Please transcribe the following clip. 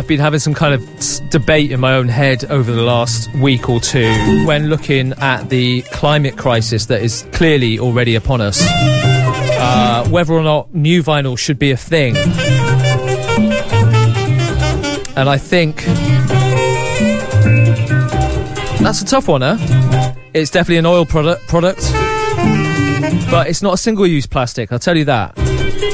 I've been having some kind of debate in my own head over the last week or two when looking at the climate crisis that is clearly already upon us. Whether or not new vinyl should be a thing. And I think that's a tough one, huh? It's definitely an oil product, but it's not a single-use plastic, I'll tell you that.